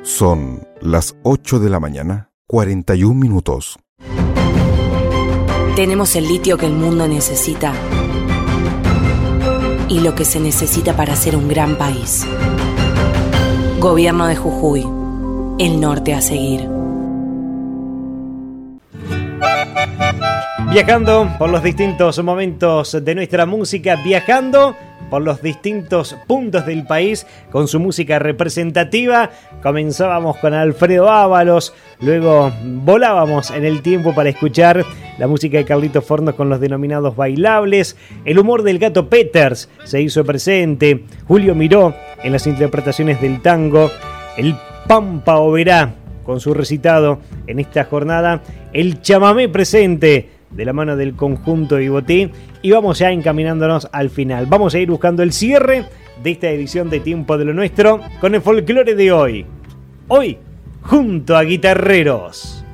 Son las 8 de la mañana, 41 minutos. Tenemos el litio que el mundo necesita y lo que se necesita para ser un gran país. Gobierno de Jujuy, el norte a seguir. Viajando por los distintos momentos de nuestra música, viajando por los distintos puntos del país con su música representativa. Comenzábamos con Alfredo Ábalos, luego volábamos en el tiempo para escuchar la música de Carlitos Fornos con los denominados bailables. El humor del Gato Peters se hizo presente, Julio Miró en las interpretaciones del tango, el Pampa Oberá con su recitado en esta jornada, el chamamé presente de la mano del conjunto Ibotí, y vamos ya encaminándonos al final. Vamos a ir buscando el cierre de esta edición de Tiempo de lo Nuestro con el folclore de hoy. Hoy, junto a Guitarreros.